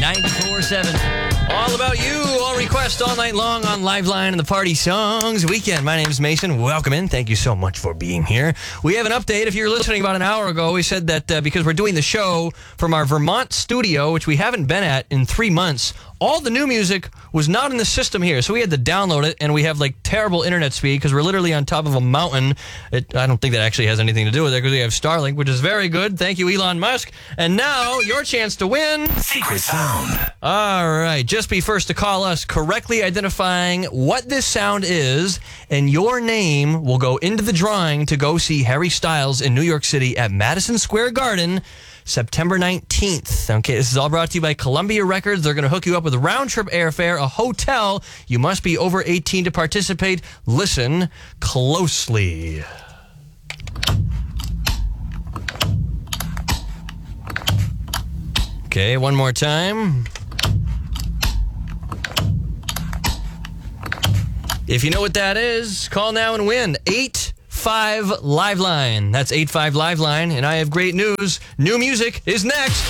94.7. All about you. All requests all night long on Liveline and the Party Songs Weekend. My name is Mason. Welcome in. Thank you so much for being here. We have an update. If you were listening about an hour ago, we said that because we're doing the show from our Vermont studio, which we haven't been at in 3 months, all the new music was not in the system here, so we had to download it, and we have like terrible internet speed because we're literally on top of a mountain. I don't think that actually has anything to do with it because we have Starlink, which is very good. Thank you, Elon Musk. And now, your chance to win. Secret sound. All right, just be first to call us, correctly identifying what this sound is, and your name will go into the drawing to go see Harry Styles in New York City at Madison Square Garden, September 19th. Okay, this is all brought to you by Columbia Records. They're going to hook you up with round-trip airfare, a hotel. You must be over 18 to participate. Listen closely. Okay, one more time. If you know what that is, call now and win. 85 Liveline. That's 85 Liveline. And I have great news. New music is next.